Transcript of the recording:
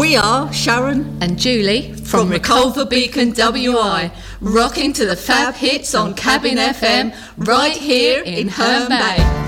We are Sharon and Julie from Reculver Beacon WI, rocking to the fab hits on Cabin FM right here in Herne Bay.